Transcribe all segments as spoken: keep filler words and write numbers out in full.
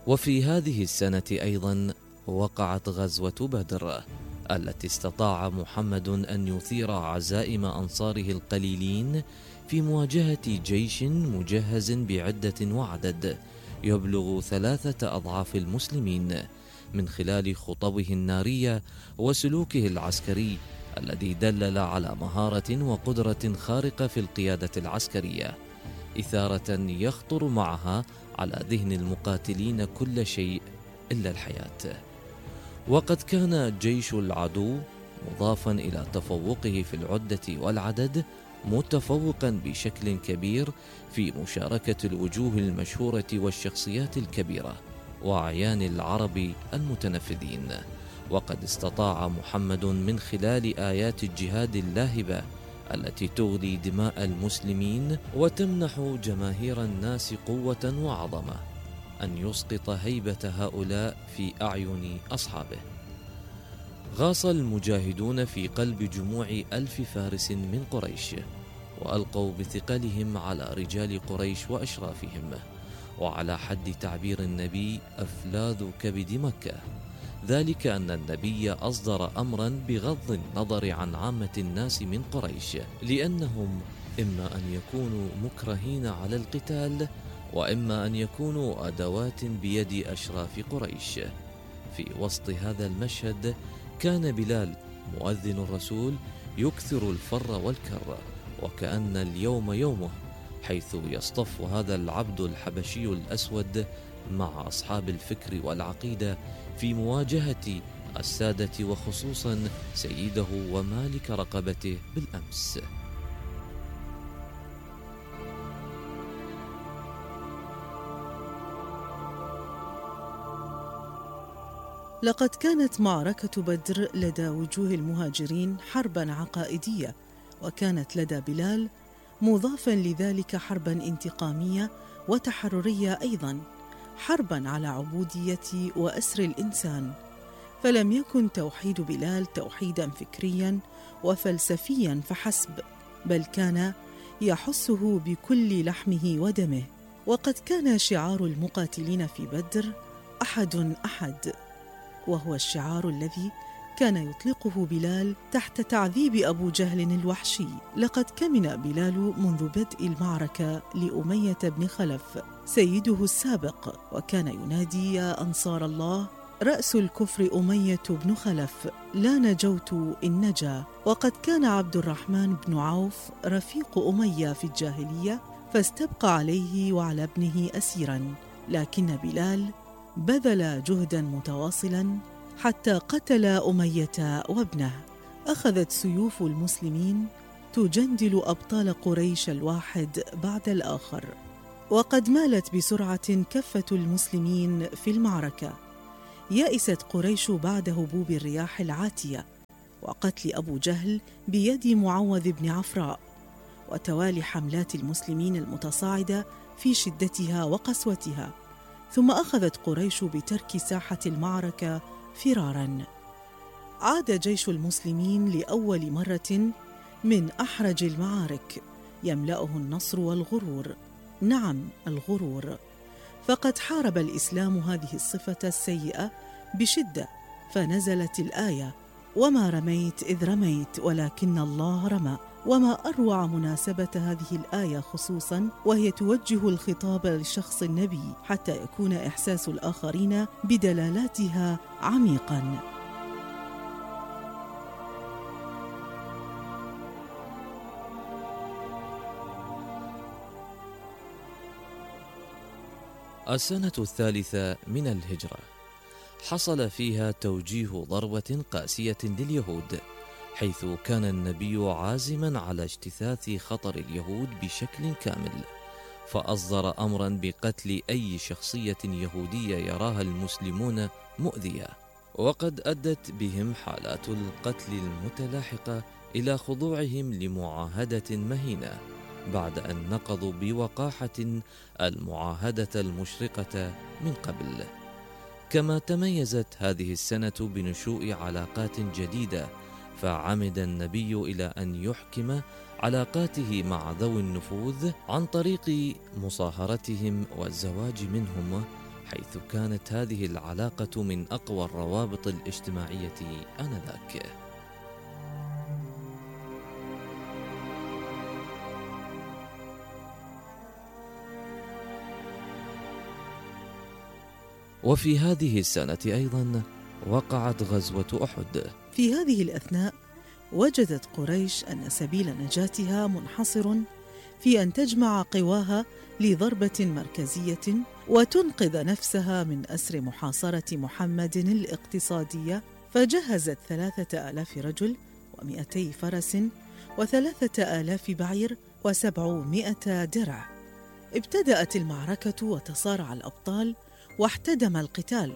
وفي هذه السنة أيضا وقعت غزوة بدر، التي استطاع محمد أن يثير عزائم أنصاره القليلين في مواجهة جيش مجهز بعدة وعدد يبلغ ثلاثة أضعاف المسلمين، من خلال خطبه النارية وسلوكه العسكري الذي دلل على مهارة وقدرة خارقة في القيادة العسكرية، إثارة يخطر معها على ذهن المقاتلين كل شيء إلا الحياة. وقد كان جيش العدو مضافا إلى تفوقه في العدة والعدد متفوقا بشكل كبير في مشاركة الوجوه المشهورة والشخصيات الكبيرة وأعيان العرب المتنفذين. وقد استطاع محمد من خلال آيات الجهاد اللاهبة التي تغلي دماء المسلمين وتمنح جماهير الناس قوة وعظمة أن يسقط هيبة هؤلاء في أعين أصحابه. غاص المجاهدون في قلب جموع ألف فارس من قريش، وألقوا بثقلهم على رجال قريش وأشرافهم، وعلى حد تعبير النبي أفلاذ كبد مكة، ذلك أن النبي أصدر أمرا بغض النظر عن عامة الناس من قريش، لأنهم إما أن يكونوا مكرهين على القتال، وإما أن يكونوا أدوات بيد أشراف قريش. في وسط هذا المشهد كان بلال مؤذن الرسول يكثر الفر والكر، وكأن اليوم يومه، حيث يصطف هذا العبد الحبشي الأسود مع أصحاب الفكر والعقيدة في مواجهة السادة وخصوصا سيده ومالك رقبته بالأمس. لقد كانت معركة بدر لدى وجوه المهاجرين حربا عقائدية، وكانت لدى بلال مضافا لذلك حربا انتقامية وتحررية أيضا، حربا على عبودية وأسر الإنسان. فلم يكن توحيد بلال توحيدا فكريا وفلسفيا فحسب، بل كان يحسه بكل لحمه ودمه. وقد كان شعار المقاتلين في بدر أحد أحد، وهو الشعار الذي كان يطلقه بلال تحت تعذيب أبو جهل الوحشي. لقد كمن بلال منذ بدء المعركة لأمية بن خلف سيده السابق، وكان ينادي: يا أنصار الله، رأس الكفر أمية بن خلف، لا نجوت إن نجا. وقد كان عبد الرحمن بن عوف رفيق أمية في الجاهلية، فاستبقى عليه وعلى ابنه أسيرا، لكن بلال بذل جهدا متواصلا حتى قتل أمية وابنه. أخذت سيوف المسلمين تجندل أبطال قريش الواحد بعد الآخر، وقد مالت بسرعة كفة المسلمين في المعركة. يأست قريش بعد هبوب الرياح العاتية وقتل أبو جهل بيد معوذ بن عفراء، وتوالي حملات المسلمين المتصاعدة في شدتها وقسوتها. ثم أخذت قريش بترك ساحة المعركة فراراً. عاد جيش المسلمين لأول مرة من أحرج المعارك يملأه النصر والغرور، نعم الغرور، فقد حارب الإسلام هذه الصفة السيئة بشدة، فنزلت الآية: وما رميت إذ رميت ولكن الله رمى. وما أروع مناسبة هذه الآية خصوصاً وهي توجه الخطاب لشخص النبي حتى يكون إحساس الآخرين بدلالاتها عميقاً. السنة الثالثة من الهجرة حصل فيها توجيه ضربة قاسية لليهود، حيث كان النبي عازما على اجتثاث خطر اليهود بشكل كامل، فأصدر أمرا بقتل أي شخصية يهودية يراها المسلمون مؤذية. وقد أدت بهم حالات القتل المتلاحقة إلى خضوعهم لمعاهدة مهينة، بعد أن نقضوا بوقاحة المعاهدة المشرقة من قبل. كما تميزت هذه السنة بنشوء علاقات جديدة، فعمد النبي إلى أن يحكم علاقاته مع ذوي النفوذ عن طريق مصاهرتهم والزواج منهم حيث كانت هذه العلاقة من أقوى الروابط الاجتماعية آنذاك. وفي هذه السنة أيضا وقعت غزوة أحد. في هذه الأثناء وجدت قريش أن سبيل نجاتها منحصر في أن تجمع قواها لضربة مركزية وتنقذ نفسها من أسر محاصرة محمد الاقتصادية، فجهزت ثلاثة آلاف رجل ومئتي فرس وثلاثة آلاف بعير وسبعمائة درع. ابتدأت المعركة وتصارع الأبطال واحتدم القتال،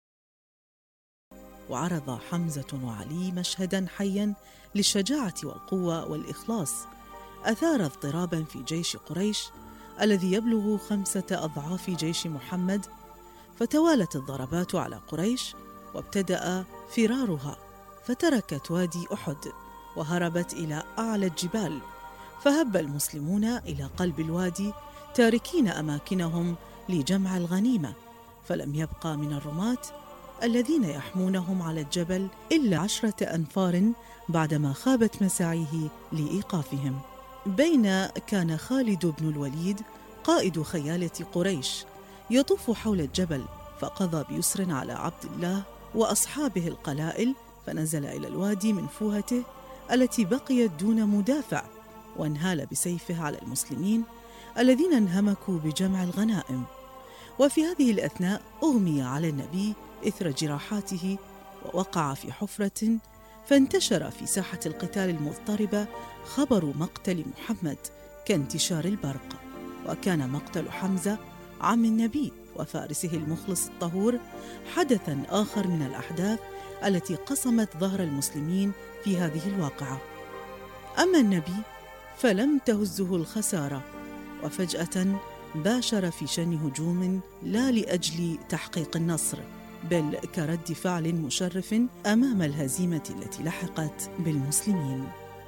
وعرض حمزة وعلي مشهداً حياً للشجاعة والقوة والإخلاص أثار اضطراباً في جيش قريش الذي يبلغ خمسة أضعاف جيش محمد، فتوالت الضربات على قريش وابتدأ فرارها، فتركت وادي أحد وهربت إلى أعلى الجبال، فهب المسلمون إلى قلب الوادي تاركين أماكنهم لجمع الغنيمة، فلم يبقى من الرماة الذين يحمونهم على الجبل إلا عشرة أنفار بعدما خابت مساعيه لإيقافهم. بين كان خالد بن الوليد قائد خيالة قريش يطوف حول الجبل، فقضى بيسر على عبد الله وأصحابه القلائل، فنزل إلى الوادي من فوهته التي بقيت دون مدافع، وانهال بسيفه على المسلمين الذين انهمكوا بجمع الغنائم. وفي هذه الأثناء أغمي على النبي إثر جراحاته ووقع في حفرة، فانتشر في ساحة القتال المضطربة خبر مقتل محمد كانتشار البرق. وكان مقتل حمزة عم النبي وفارسه المخلص الطهور حدثاً آخر من الأحداث التي قصمت ظهر المسلمين في هذه الواقعة. أما النبي فلم تهزه الخسارة، وفجأة باشر في شن هجوم لا لأجل تحقيق النصر، بل كرد فعل مشرف أمام الهزيمة التي لحقت بالمسلمين.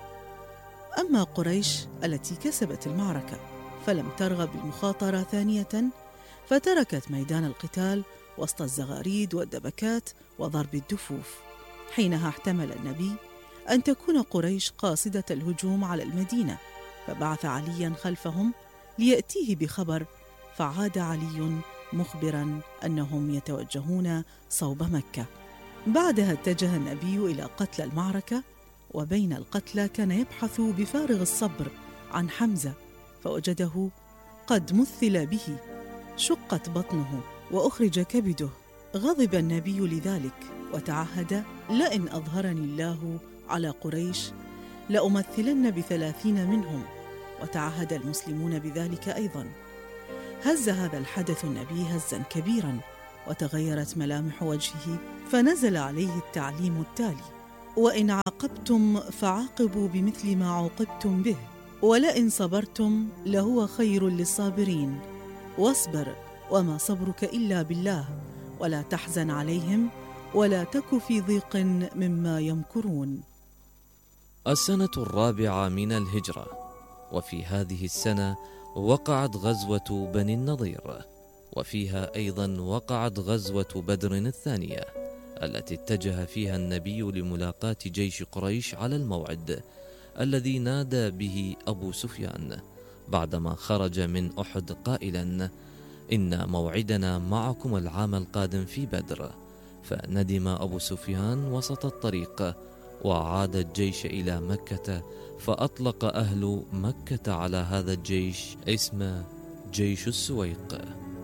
أما قريش التي كسبت المعركة فلم ترغب بالمخاطرة ثانية، فتركت ميدان القتال وسط الزغاريد والدبكات وضرب الدفوف. حينها احتمل النبي أن تكون قريش قاصدة الهجوم على المدينة، فبعث علياً خلفهم ليأتيه بخبر، فعاد علي مخبراً أنهم يتوجهون صوب مكة. بعدها اتجه النبي إلى قتل المعركة، وبين القتلى كان يبحث بفارغ الصبر عن حمزة، فوجده قد مثل به، شقت بطنه وأخرج كبده. غضب النبي لذلك وتعهد: لئن أظهرني الله على قريش لأمثلن بثلاثين منهم، وتعهد المسلمون بذلك أيضاً. هز هذا الحدث النبي هزاً كبيراً، وتغيرت ملامح وجهه، فنزل عليه التعليم التالي: وإن عاقبتم فعاقبوا بمثل ما عوقبتم به، ولئن صبرتم لهو خير للصابرين، واصبر وما صبرك إلا بالله، ولا تحزن عليهم ولا تك في ضيق مما يمكرون. السنة الرابعة من الهجرة، وفي هذه السنة وقعت غزوة بني النضير، وفيها أيضا وقعت غزوة بدر الثانية التي اتجه فيها النبي لملاقاة جيش قريش على الموعد الذي نادى به أبو سفيان بعدما خرج من أحد قائلا: إن موعدنا معكم العام القادم في بدر. فندم أبو سفيان وسط الطريق، وعاد الجيش إلى مكة، فأطلق أهل مكة على هذا الجيش اسم جيش السويق.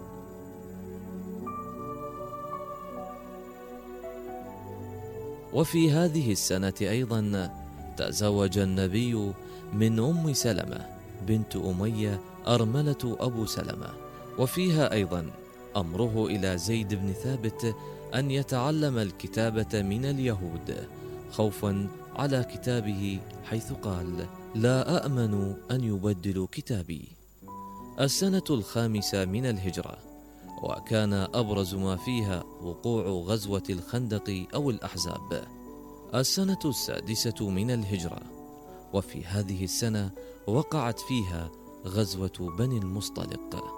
وفي هذه السنة أيضا تزوج النبي من أم سلمة بنت أمية أرملة أبو سلمة، وفيها أيضا أمره إلى زيد بن ثابت أن يتعلم الكتابة من اليهود خوفا على كتابه، حيث قال: لا أأمن أن يبدلوا كتابي. السنة الخامسة من الهجرة، وكان أبرز ما فيها وقوع غزوة الخندق أو الأحزاب. السنة السادسة من الهجرة، وفي هذه السنة وقعت فيها غزوة بني المصطلق.